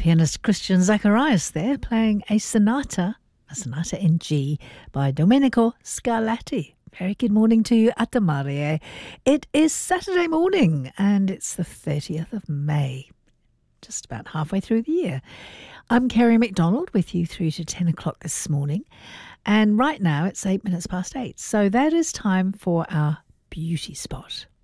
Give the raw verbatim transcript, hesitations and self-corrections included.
Pianist Christian Zacharias there playing a sonata, a sonata in G by Domenico Scarlatti. Very good morning to you, Atamarie. It is Saturday morning and it's the thirtieth of May, just about halfway through the year. I'm Kerry McDonald with you through to ten o'clock this morning, and right now it's eight minutes past eight, so that is time for our beauty spot.